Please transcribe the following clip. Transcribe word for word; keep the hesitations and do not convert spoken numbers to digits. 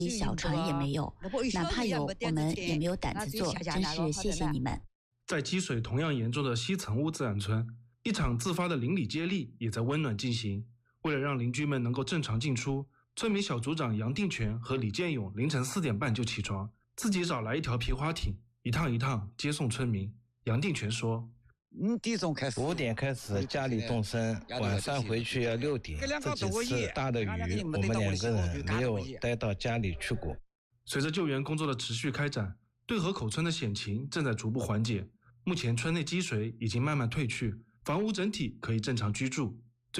小船也没有，哪怕有，我们也没有胆子做，真是谢谢你们。 在积水同样严重的西层屋自然村，一场自发的邻里接力也在温暖进行。为了让邻居们能够正常进出，村民小组长杨定全和李建勇凌晨四点半就起床，自己找来一条皮划艇，一趟一趟接送村民。杨定全说： 五点钟开始， 五点开始家里动身，晚上回去要六点。这几次大的雨，我们两个人没有待到家里去过。 随着救援工作的持续开展，对河口村的险情正在逐步缓解。目前村内积水已经慢慢退去，房屋整体可以正常居住。